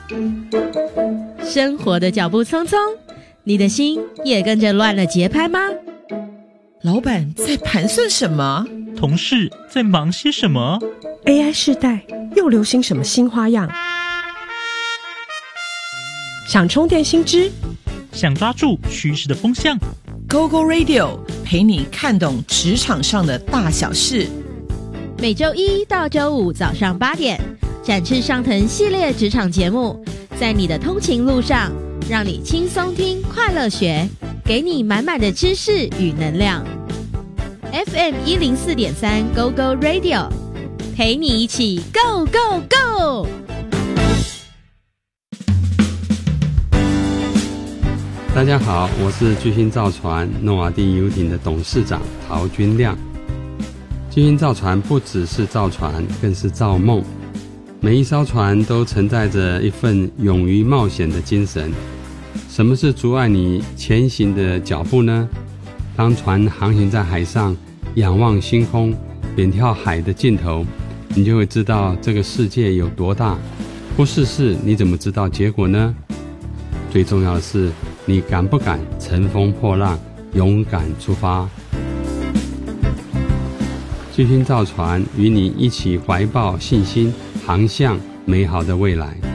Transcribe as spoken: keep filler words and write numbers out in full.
生活的脚步匆匆，你的心也跟着乱了节拍吗？ 老板在盘算什么？ 同事在忙些什么？ A I 世代又流行什么新花样？想充电新知， 想抓住趋势的风向， Go Go Radio 陪你看懂职场上的大小事。 每周一到周五早上八点，展翅上腾系列职场节目，在你的通勤路上，让你轻松听，快乐学，给你满满的知识与能量。F M 一零四点三 Go Go Radio， 陪你一起 Go Go Go。 大家好，我是巨星造船诺瓦第游艇的董事长陶君亮。巨星造船不只是造船，更是造梦。每一艘船都承载着一份勇于冒险的精神。什么是阻碍你前行的脚步呢？当船航行在海上，仰望星空，远眺海的尽头，你就会知道这个世界有多大。不试试，你怎么知道结果呢？最重要的是，你敢不敢乘风破浪，勇敢出发？巨星造船与你一起怀抱信心，航向美好的未来。